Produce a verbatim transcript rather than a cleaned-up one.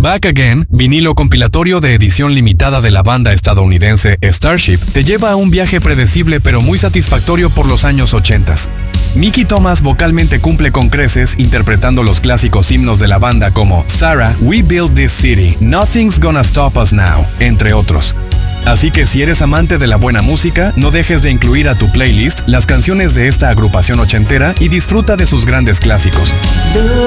Back Again, vinilo compilatorio de edición limitada de la banda estadounidense Starship, te lleva a un viaje predecible pero muy satisfactorio por los años ochenta. Mickey Thomas vocalmente cumple con creces interpretando los clásicos himnos de la banda como Sarah, We Built This City, Nothing's Gonna Stop Us Now, entre otros. Así que si eres amante de la buena música, no dejes de incluir a tu playlist las canciones de esta agrupación ochentera y disfruta de sus grandes clásicos.